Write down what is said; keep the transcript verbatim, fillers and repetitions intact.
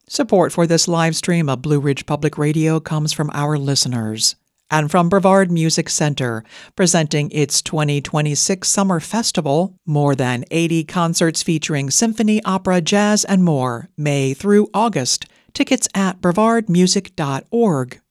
Support for this live stream of Blue Ridge Public Radio comes from our listeners and from Brevard Music Center, presenting its twenty twenty-six Summer Festival, more than eighty concerts featuring symphony, opera, jazz, and more, May through August. Tickets at brevard music dot org.